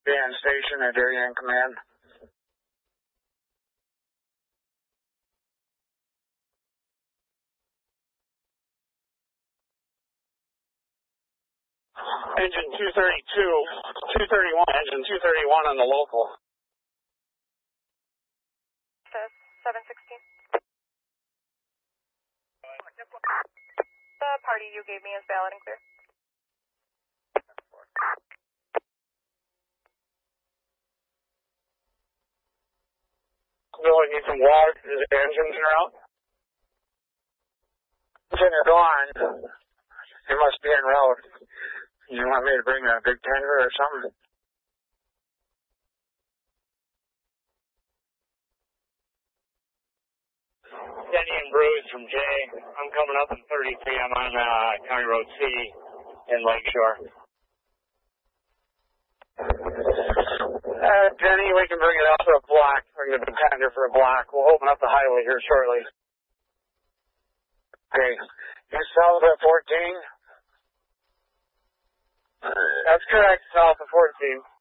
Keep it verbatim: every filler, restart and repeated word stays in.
Van Station at Area and Command. Engine two thirty-two, two thirty-one, engine two thirty-one on the local. seven sixteen. The party you gave me is valid and clear. Bill, I need some water. The engines are out. Engine are gone. It must be en route. You want me to bring a big tender or something? Denny and Bruce from Jay. I'm coming up in thirty-three. I'm on uh, County Road C in Lakeshore. Uh, Denny, we can bring it out for a block. Bring the big tender for a block. We'll open up the highway here shortly. Okay. You south of fourteen? That's correct, south of fourteen.